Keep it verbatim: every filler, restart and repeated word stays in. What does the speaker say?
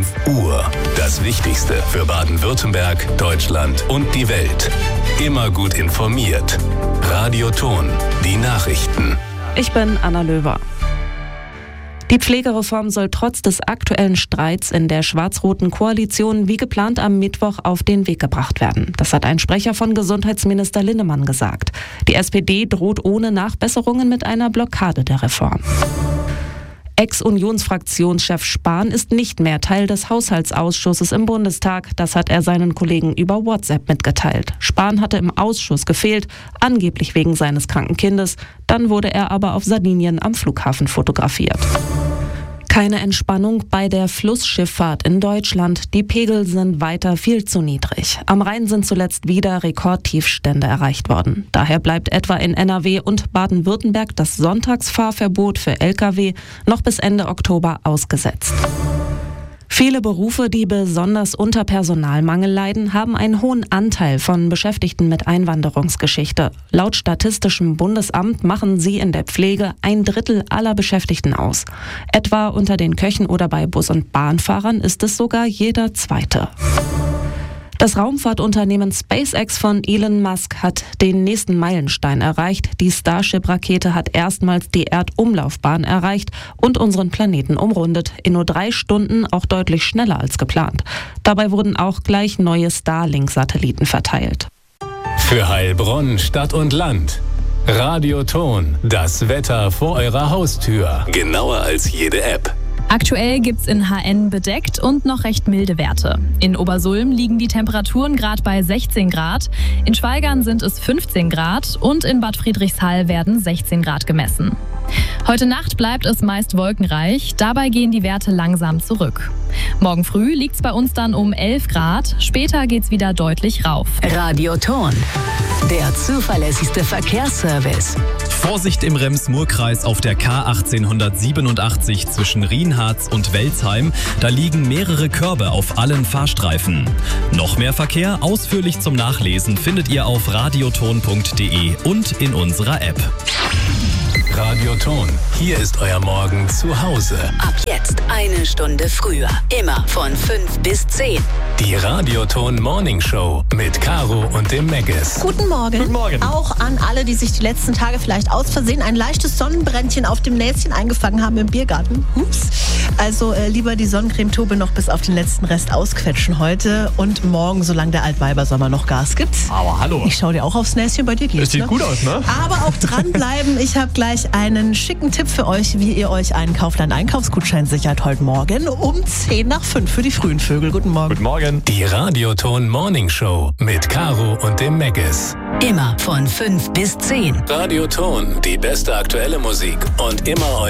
fünf Uhr. Das Wichtigste für Baden-Württemberg, Deutschland und die Welt. Immer gut informiert. Radio Ton, die Nachrichten. Ich bin Anna Löwer. Die Pflegereform soll trotz des aktuellen Streits in der schwarz-roten Koalition wie geplant am Mittwoch auf den Weg gebracht werden. Das hat ein Sprecher von Gesundheitsminister Linnemann gesagt. Die S P D droht ohne Nachbesserungen mit einer Blockade der Reform. Ex-Unionsfraktionschef Spahn ist nicht mehr Teil des Haushaltsausschusses im Bundestag. Das hat er seinen Kollegen über WhatsApp mitgeteilt. Spahn hatte im Ausschuss gefehlt, angeblich wegen seines kranken Kindes. Dann wurde er aber auf Sardinien am Flughafen fotografiert. Keine Entspannung bei der Flussschifffahrt in Deutschland. Die Pegel sind weiter viel zu niedrig. Am Rhein sind zuletzt wieder Rekordtiefstände erreicht worden. Daher bleibt etwa in N R W und Baden-Württemberg das Sonntagsfahrverbot für L K W noch bis Ende Oktober ausgesetzt. Viele Berufe, die besonders unter Personalmangel leiden, haben einen hohen Anteil von Beschäftigten mit Einwanderungsgeschichte. Laut Statistischem Bundesamt machen sie in der Pflege ein Drittel aller Beschäftigten aus. Etwa unter den Köchen oder bei Bus- und Bahnfahrern ist es sogar jeder Zweite. Das Raumfahrtunternehmen SpaceX von Elon Musk hat den nächsten Meilenstein erreicht. Die Starship-Rakete hat erstmals die Erdumlaufbahn erreicht und unseren Planeten umrundet. In nur drei Stunden auch deutlich schneller als geplant. Dabei wurden auch gleich neue Starlink-Satelliten verteilt. Für Heilbronn, Stadt und Land. Radio Ton, das Wetter vor eurer Haustür. Genauer als jede App. Aktuell gibt's in H N bedeckt und noch recht milde Werte. In Obersulm liegen die Temperaturen gerade bei sechzehn Grad, in Schwaigern sind es fünfzehn Grad und in Bad Friedrichshall werden sechzehn Grad gemessen. Heute Nacht bleibt es meist wolkenreich, dabei gehen die Werte langsam zurück. Morgen früh liegt's bei uns dann um elf Grad, später geht's wieder deutlich rauf. Radio Ton, der zuverlässigste Verkehrsservice. Vorsicht im Rems-Murr-Kreis auf der K achtzehnhundertsiebenundachtzig zwischen Rienharz und Welzheim. Da liegen mehrere Körbe auf allen Fahrstreifen. Noch mehr Verkehr ausführlich zum Nachlesen findet ihr auf radioton punkt de und in unserer App. Radio Ton, hier ist euer Morgen zu Hause. Ab jetzt eine Stunde früher. Immer von fünf bis zehn. Die Radio Ton Morning Show mit Caro und dem Megges. Guten Morgen. Guten Morgen. Auch an alle, die sich die letzten Tage vielleicht aus Versehen ein leichtes Sonnenbrändchen auf dem Näschen eingefangen haben im Biergarten. Ups. Also äh, lieber die Sonnencremetube noch bis auf den letzten Rest ausquetschen heute und morgen, solange der Altweibersommer noch Gas gibt. Aber hallo. Ich schau dir auch aufs Näschen, bei dir geht's. Das sieht ne? gut aus, ne? Aber auch dranbleiben. Ich habe gleich einen schicken Tipp für euch, wie ihr euch einen Kaufland-Einkaufsgutschein sichert heute Morgen um zehn nach fünf für die frühen Vögel. Guten Morgen. Guten Morgen. Die Radio Ton Morning Show mit Caro und dem Megges. Immer von fünf bis zehn. Radio Ton, die beste aktuelle Musik und immer